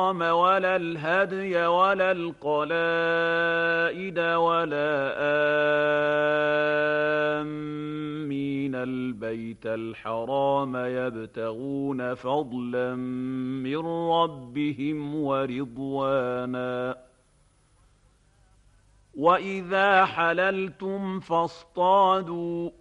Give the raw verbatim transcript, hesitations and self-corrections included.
ولا الهدي ولا القلائد ولا آمين البيت الحرام يبتغون فضلا من ربهم ورضوانا وإذا حللتم فاصطادوا